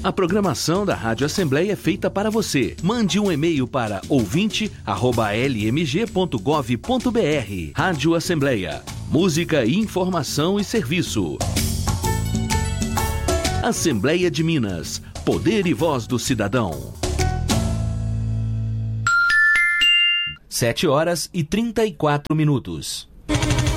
A programação da Rádio Assembleia é feita para você. Mande um e-mail para ouvinte@lmg.gov.br. Rádio Assembleia. Música, informação e serviço. Assembleia de Minas. Poder e voz do cidadão. 7h34.